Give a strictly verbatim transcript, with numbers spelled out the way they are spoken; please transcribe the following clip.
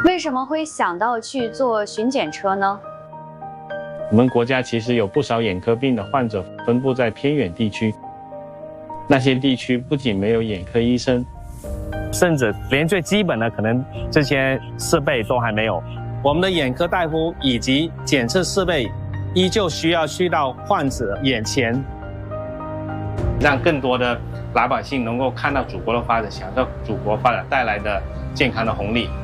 为什么会想到去做巡检车呢？ 我们国家其实有不少眼科病的患者分布在偏远地区，那些地区不仅没有眼科医生， 甚至连最基本的可能这些设备都还没有。我们的眼科大夫以及检测设备依旧需要去到患者眼前，让更多的老百姓能够看到祖国的发展，享受祖国发展带来的健康的红利。